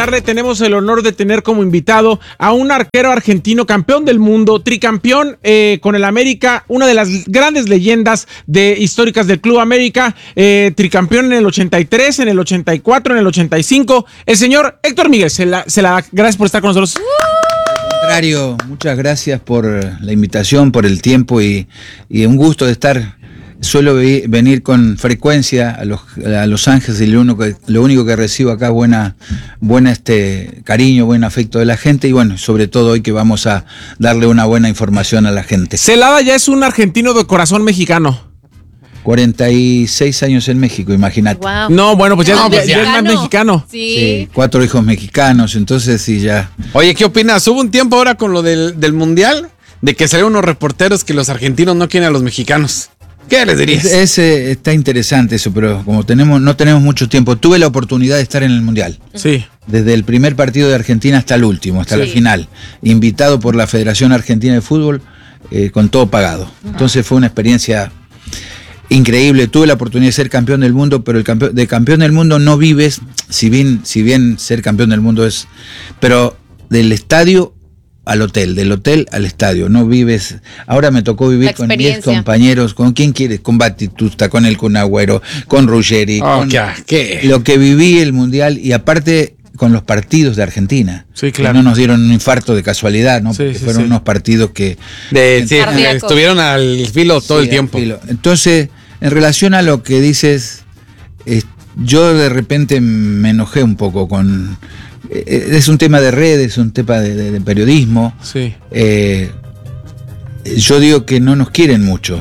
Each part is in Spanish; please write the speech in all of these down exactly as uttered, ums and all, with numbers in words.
comentarle, tenemos el honor de tener como invitado a un arquero argentino, campeón del mundo, tricampeón eh, con el América, una de las grandes leyendas de, históricas del Club América, eh, tricampeón en el ochenta y tres, en el ochenta y cuatro, en el ochenta y cinco, el señor Héctor Miguel Celada. Gracias por estar con nosotros. Al contrario, muchas gracias por la invitación, por el tiempo y, y un gusto de estar. Suelo venir con frecuencia a Los, a Los Ángeles y lo único, que, lo único que recibo acá es buena, buena este cariño, buen afecto de la gente y bueno, sobre todo hoy que vamos a darle una buena información a la gente. Celada ya es un argentino de corazón mexicano. cuarenta y seis años en México, imagínate. Wow. No, bueno, pues ya, no, ya, ya es más mexicano. Sí. sí. Cuatro hijos mexicanos, entonces sí, ya. Oye, ¿qué opinas? Hubo un tiempo ahora con lo del, del Mundial de que salieron unos reporteros que los argentinos no quieren a los mexicanos. ¿Qué les dirías? Es, ese, está interesante eso, pero como tenemos no tenemos mucho tiempo, tuve la oportunidad de estar en el Mundial. Sí. Desde el primer partido de Argentina hasta el último, hasta sí. la final. Invitado por la Federación Argentina de Fútbol, eh, con todo pagado. Entonces fue una experiencia increíble. Tuve la oportunidad de ser campeón del mundo, pero el campeón, de campeón del mundo no vives, si bien, si bien ser campeón del mundo es, pero del estadio al hotel, del hotel al estadio, no vives. Ahora me tocó vivir con diez compañeros, ¿con quién quieres? Con Batistuta, con el Kun Agüero, con Ruggeri, oh, con ¿qué? ¿Qué? Lo que viví el Mundial y aparte con los partidos de Argentina. Sí, claro. Que no nos dieron un infarto de casualidad, ¿no? Sí, Porque sí, fueron sí. unos partidos que... De, sí, estuvieron al filo todo sí, el tiempo. Entonces, en relación a lo que dices, eh, yo de repente me enojé un poco con... Es un tema de redes, un tema de, de, de periodismo. Sí. Eh, yo digo que no nos quieren mucho.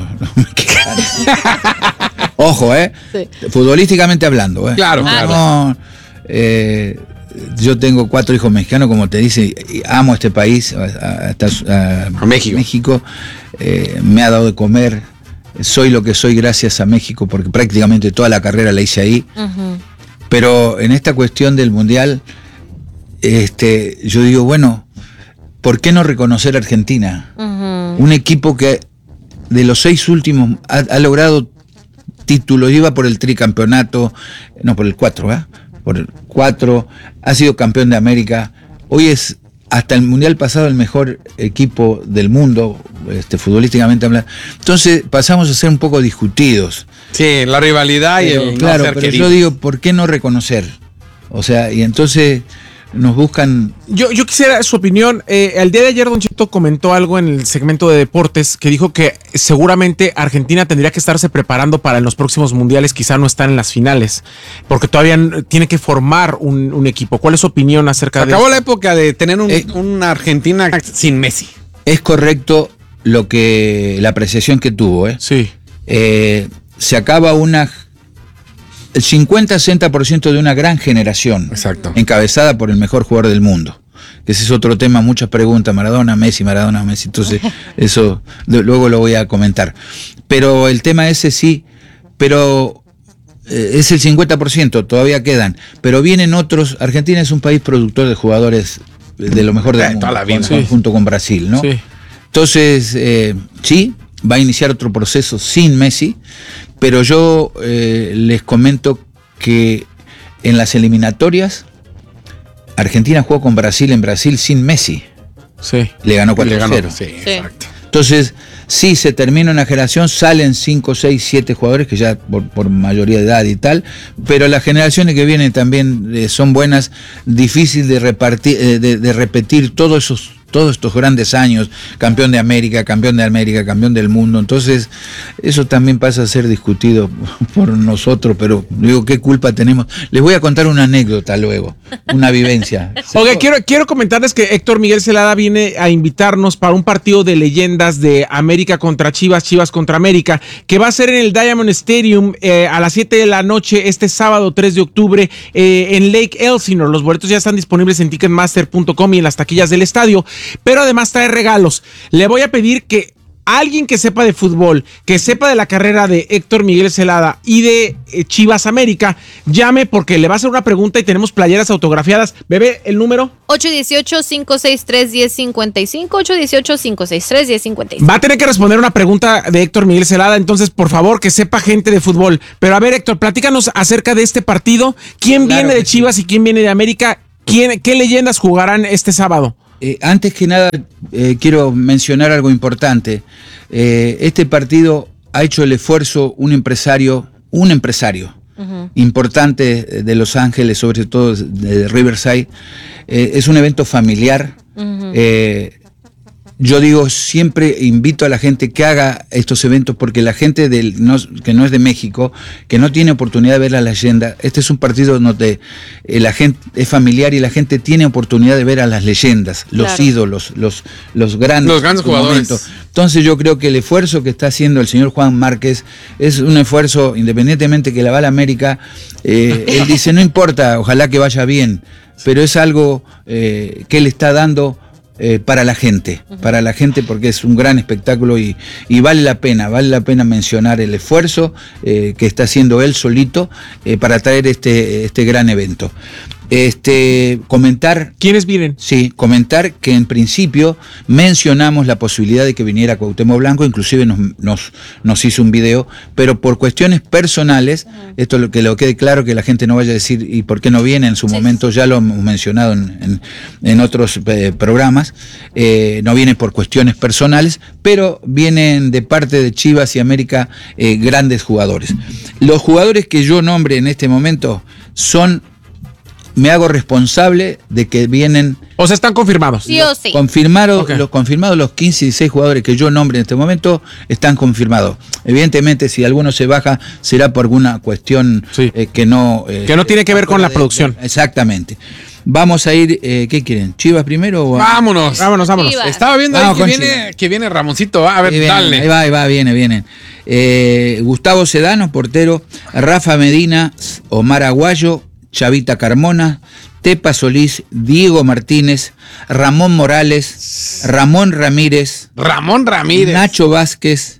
Ojo, ¿eh? Sí. Futbolísticamente hablando, ¿eh? Claro, claro. No, eh, yo tengo cuatro hijos mexicanos, como te dice, y amo este país, a, a, a, a México. México eh, me ha dado de comer. Soy lo que soy gracias a México, porque prácticamente toda la carrera la hice ahí. Uh-huh. Pero en esta cuestión del Mundial... Este, yo digo, bueno, ¿por qué no reconocer a Argentina? Uh-huh. Un equipo que de los seis últimos ha, ha logrado títulos, iba por el tricampeonato, no, por el cuatro, ¿eh? Por el cuatro, ha sido campeón de América, hoy es hasta el Mundial pasado el mejor equipo del mundo, este, futbolísticamente hablando. Entonces pasamos a ser un poco discutidos. Sí, la rivalidad pero, y el claro, no ser pero querido. Yo digo, ¿por qué no reconocer? O sea, y entonces... nos buscan. Yo, yo quisiera su opinión. Eh, el día de ayer Don Cheto comentó algo en el segmento de deportes que dijo que seguramente Argentina tendría que estarse preparando para en los próximos mundiales, quizá no estar en las finales, porque todavía tiene que formar un, un equipo. ¿Cuál es su opinión acerca Acabó de Acabó la época de tener un, eh, una Argentina sin Messi. Es correcto lo que la apreciación que tuvo, ¿eh? Sí. Eh, se acaba una el cincuenta a sesenta por ciento de una gran generación. Exacto. Encabezada por el mejor jugador del mundo. Ese es otro tema, muchas preguntas, Maradona, Messi, Maradona, Messi, entonces eso luego lo voy a comentar. Pero el tema ese sí, pero eh, es el cincuenta por ciento, todavía quedan. Pero vienen otros, Argentina es un país productor de jugadores de lo mejor del eh, mundo, la vida, con, sí. junto con Brasil, ¿no? Sí. Entonces, eh, sí, va a iniciar otro proceso sin Messi, pero yo eh, les comento que en las eliminatorias Argentina jugó con Brasil en Brasil sin Messi. Sí. Le ganó cuatro a cero. Sí, sí, exacto. Entonces, sí, se termina una generación, salen cinco, seis, siete jugadores que ya por, por mayoría de edad y tal, pero las generaciones que vienen también eh, son buenas, difícil de repartir, eh, de, de repetir todos esos todos estos grandes años, campeón de América, campeón de América, campeón del mundo. Entonces, eso también pasa a ser discutido por nosotros, pero digo, ¿qué culpa tenemos? Les voy a contar una anécdota luego, una vivencia. Ok, quiero, quiero comentarles que Héctor Miguel Celada viene a invitarnos para un partido de leyendas de América contra Chivas, Chivas contra América, que va a ser en el Diamond Stadium eh, a las siete de la noche este sábado tres de octubre eh, en Lake Elsinore. Los boletos ya están disponibles en ticketmaster punto com y en las taquillas del estadio. Pero además trae regalos. Le voy a pedir que alguien que sepa de fútbol, que sepa de la carrera de Héctor Miguel Celada y de eh, Chivas América, llame porque le va a hacer una pregunta y tenemos playeras autografiadas. Bebé, ¿el número? ocho uno ocho, cinco seis tres, uno cero cinco cinco, ocho uno ocho, cinco seis tres, uno cero cinco cinco. Va a tener que responder una pregunta de Héctor Miguel Celada, entonces por favor que sepa gente de fútbol. Pero a ver, Héctor, platícanos acerca de este partido. ¿Quién Claro viene de que sí. Chivas y quién viene de América? ¿Quién, ¿Qué leyendas jugarán este sábado? Eh, antes que nada, eh, quiero mencionar algo importante. Eh, este partido ha hecho el esfuerzo un empresario, un empresario uh-huh. importante de Los Ángeles, sobre todo de Riverside. Eh, es un evento familiar. Uh-huh. Eh, Yo digo, siempre invito a la gente que haga estos eventos porque la gente del, no, que no es de México, que no tiene oportunidad de ver la leyenda, este es un partido donde eh, la gente es familiar y la gente tiene oportunidad de ver a las leyendas, los claro. ídolos, los, los grandes, los grandes jugadores. Momento. Entonces yo creo que el esfuerzo que está haciendo el señor Juan Márquez es un esfuerzo, independientemente que la va a la América, eh, él dice, no importa, ojalá que vaya bien, pero es algo eh, que él está dando Eh, para la gente, uh-huh. para la gente porque es un gran espectáculo y, y vale la pena, vale la pena mencionar el esfuerzo eh, que está haciendo él solito eh, para traer este, este gran evento. Este, comentar... ¿Quiénes vienen? Sí, comentar que en principio mencionamos la posibilidad de que viniera Cuauhtémoc Blanco, inclusive nos, nos, nos hizo un video, pero por cuestiones personales, uh-huh. esto lo que lo quede claro, que la gente no vaya a decir ¿y por qué no viene? En su sí. momento ya lo hemos mencionado en, en, en otros eh, programas, eh, no viene por cuestiones personales, pero vienen de parte de Chivas y América eh, grandes jugadores. Los jugadores que yo nombre en este momento son... Me hago responsable de que vienen... O sea, están confirmados. Sí o sí. Confirmados, okay. los confirmados, los quince y dieciséis jugadores que yo nombre en este momento están confirmados. Evidentemente, si alguno se baja, será por alguna cuestión sí. eh, que no... Eh, que no tiene que ver con la de, producción. De, exactamente. Vamos a ir, eh, ¿qué quieren? ¿Chivas primero o...? Vámonos. Vámonos, vámonos. Chivas. Estaba viendo ahí que viene, que viene Ramoncito. A ver, ahí dale. Viene, ahí va, ahí va, viene, viene. Eh, Gustavo Sedano, portero. Rafa Medina, Omar Aguayo, Chavita Carmona, Tepa Solís, Diego Martínez, Ramón Morales, Ramón Ramírez, Ramón Ramírez, Nacho Vázquez,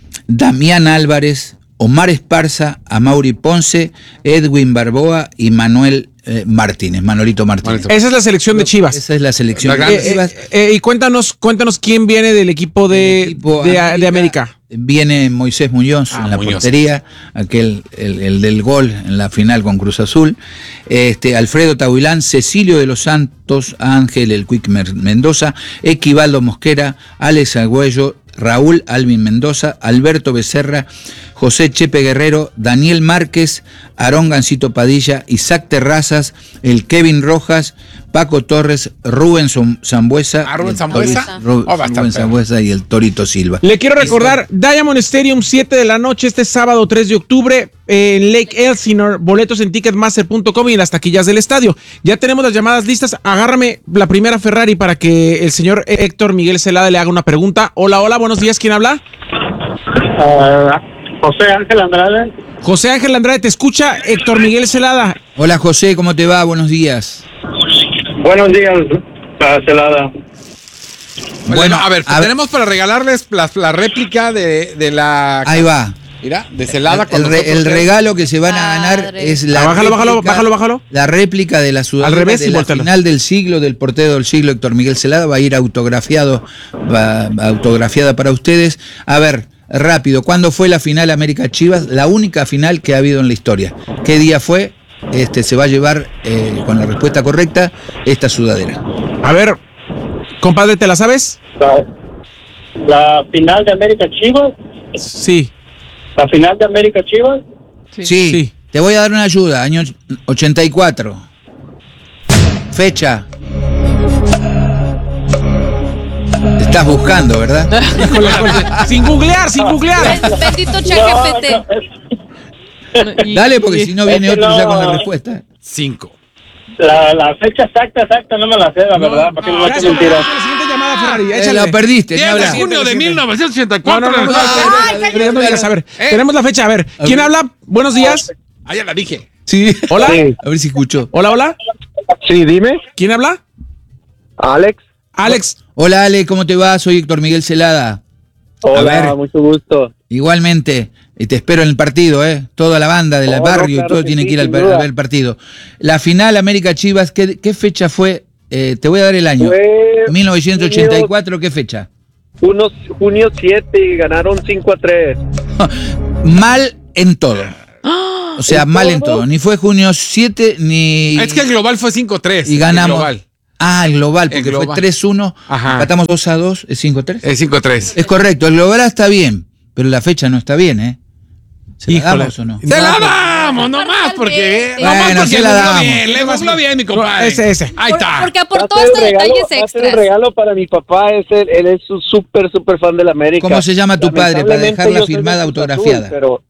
Damián Álvarez, Omar Esparza, Amaury Ponce, Edwin Barboa y Manuel eh, Martínez, Manolito Martínez. Esa es la selección de Chivas. Esa es la selección la de eh, Chivas. Eh, eh, y cuéntanos, cuéntanos quién viene del equipo de, equipo de, América, de América. Viene Moisés Muñoz ah, en la Muñoz. portería, aquel el, el del gol en la final con Cruz Azul. Este, Alfredo Tahuilán, Cecilio de los Santos, Ángel el Quick Mendoza, Equivaldo Mosquera, Alex Agüello, Raúl Alvin Mendoza, Alberto Becerra, José Chepe Guerrero, Daniel Márquez, Aarón Gancito Padilla, Isaac Terrazas, el Kevin Rojas, Paco Torres, Rubén Zambuesa, ¿Ah, Rubén Zambuesa? Ru- oh, Rubén Zambuesa y el Torito Silva. Le quiero recordar, Diamond Stadium, siete de la noche, este sábado tres de octubre, eh, en Lake Elsinore, boletos en ticketmaster punto com y en las taquillas del estadio. Ya tenemos las llamadas listas, agárrame la primera Ferrari para que el señor Héctor Miguel Celada le haga una pregunta. Hola, hola, buenos días, ¿quién habla? Uh, José Ángel Andrade. José Ángel Andrade, te escucha Héctor Miguel Celada. Hola José, ¿cómo te va? Buenos días. Buenos días, Celada. Bueno, bueno, a ver, a tenemos ver. para regalarles la, la réplica de, de la... Ahí va. Mira, de Celada. El, el, re, el regalo que se van a ganar Padre. es la ah, bájalo, réplica, bájalo, bájalo, bájalo. La réplica de la sudadera Al revés, de la final del siglo, del portero del siglo, Héctor Miguel Celada, va a ir autografiado, va, autografiada para ustedes. A ver, rápido, ¿cuándo fue la final América Chivas? La única final que ha habido en la historia. ¿Qué día fue? Este se va a llevar, eh, con la respuesta correcta, esta sudadera. A ver, compadre, ¿te la sabes? La, la final de América Chivas. Sí. La final de América Chivas. Sí. sí. sí. Te voy a dar una ayuda. Año ochenta y cuatro. Fecha. Te estás buscando, ¿verdad? Sin googlear, sin googlear. Bendito ChatGPT. No, no, Dale, porque si no viene es que otro no, ya con la respuesta. Cinco. La, la fecha exacta, exacta, no me la sé, la no, verdad, porque no, no es mentira. La siguiente llamada, Ferrari, eh, la perdiste. diez de junio de mil novecientos ochenta y cuatro. No, no, no, no, no, no, no, a ver, ¿Eh? tenemos la fecha, a ver. ¿Quién okay. habla? Buenos días. Ah, ya la dije. Sí. Hola. Sí. A ver si escucho. Hola, hola. Sí, dime. ¿Quién habla? Alex. Alex. Hola, Alex, ¿cómo te va? Soy Héctor Miguel Celada. Hola, a ver, mucho gusto. Igualmente, y te espero en el partido, ¿eh? Toda la banda del oh, barrio no, claro y todo tiene sí, que ir al, al ver el partido. La final América Chivas, ¿qué, qué fecha fue? Eh, te voy a dar el año. Fue mil novecientos ochenta y cuatro, ¿qué fecha? junio siete y ganaron cinco a tres. Mal en todo. O sea, mal en todo. Ni fue junio siete, ni... Es que el global fue cinco tres. Y ganamos. El global. Ah, el global, porque El global. fue tres uno. Ajá. Empatamos dos a dos, es cinco tres. Es cinco tres. Es correcto, el global está bien, pero la fecha no está bien, ¿eh? ¿Se la Híjole. damos o no? ¡Se la damos! Nomás porque... Bueno, nomás porque se la le damos. googló bien, le googló bien, mi compadre. Ese, ese. Ahí Por- está. Porque Va a aportó ser hasta un regalo, detalles va a ser extras. un regalo para mi papá. Es el- él es un súper, súper fan de la América. ¿Cómo se llama tu padre para Lamentablemente, dejarla yo soy firmada, de Cruz Azul, autografiada? pero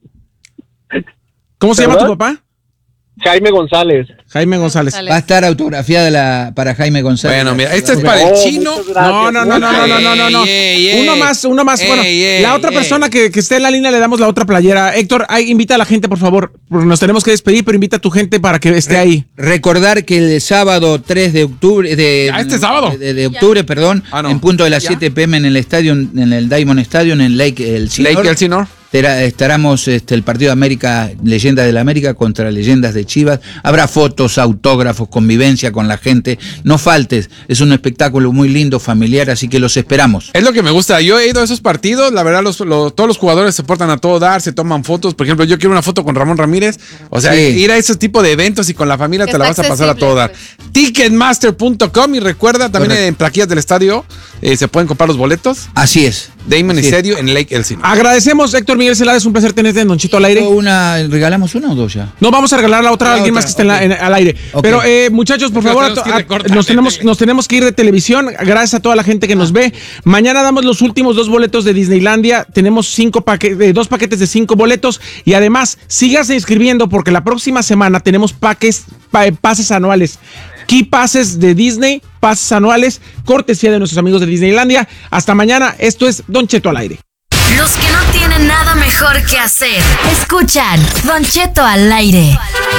¿Cómo se llama ¿Perdón? tu papá? Jaime González. Jaime González. Va a estar autografiada la, para Jaime González. Bueno, mira, este es Ok. para el Oh, chino. muchas gracias. No, no, no, no, no, no, no, no, no. Ey, ey, Uno ey. más, uno más. Bueno, Ey, ey, la otra ey. persona que, que esté en la línea le damos la otra playera. Héctor, ay, invita a la gente, por favor. Porque nos tenemos que despedir, pero invita a tu gente para que esté ahí. Recordar que el sábado tres de octubre, de, ¿Ya este sábado? de, de octubre, perdón, Ah, no. en punto de las ¿Ya? siete p m en el estadio, en el Diamond Stadium, en Lake Elsinore. Lake Elsinore. Tera- Estaremos este, el partido de América, Leyendas de la América contra Leyendas de Chivas. Habrá fotos, autógrafos, convivencia con la gente. No faltes, es un espectáculo muy lindo, familiar, así que los esperamos. Es lo que me gusta. Yo he ido a esos partidos, la verdad, los, los- todos los jugadores se portan a todo dar, se toman fotos. Por ejemplo, yo quiero una foto con Ramón Ramírez. O sea, Sí. ir a esos tipos de eventos y con la familia Que te la vas está a pasar a accesible, todo dar. pues. Ticketmaster punto com y recuerda también Correcto. en plaquillas del estadio eh, se pueden comprar los boletos. Así es. Damon Así es. Estadio en Lake Elsinore. Agradecemos, Héctor Miguel Celada. Es un placer tenerte en Don Chito al aire. Una, ¿regalamos una o dos ya? No, vamos a regalar la otra a La alguien otra, más que esté en la- ok. en- al aire. Ok. Pero, eh, muchachos, por Nos favor, a tenemos to- que ir de a- corte, nos, tenemos, gente. nos tenemos que ir de televisión. Gracias a toda la gente que nos ve. Mañana damos los últimos dos boletos de Disneylandia. Tenemos cinco paque- eh, dos paquetes de cinco boletos. Y además, síganse inscribiendo porque la próxima semana tenemos paques, pa- eh, pases anuales. Key pases de Disney, pases anuales, cortesía de nuestros amigos de Disneylandia. Hasta mañana. Esto es Don Cheto al aire. Los que no tienen nada mejor que hacer, escuchan Don Cheto al aire.